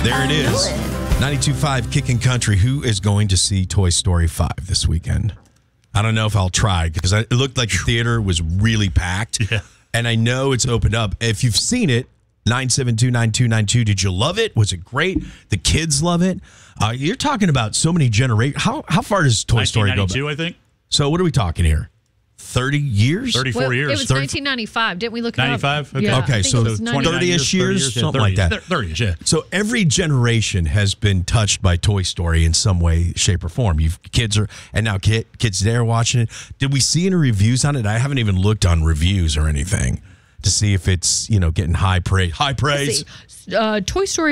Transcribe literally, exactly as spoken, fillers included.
There it is. ninety-two point five Kickin' Country. Who is going to see Toy Story five this weekend? I don't know if I'll try because it looked like the theater was really packed. Yeah. And I know it's opened up. If you've seen it, nine seven two, nine two nine two. Did you love it? Was it great? The kids love it. Uh, you're talking about so many generations. How how far does Toy Story go back? nineteen ninety-two, I think. So what are we talking here? thirty years? thirty-four Well, years. It was thirty nineteen ninety-five. Didn't we look it up? ninety-five? Okay. Yeah, Okay, I think so it was ninety- thirty-ish years, yeah, something like that. thirty-ish, yeah. So every generation has been touched by Toy Story in some way, shape, or form. You've kids are, and now kid, kids there watching it. Did we see any reviews on it? I haven't even looked on reviews or anything to see if it's, you know, getting high praise. High praise. Uh, Toy Story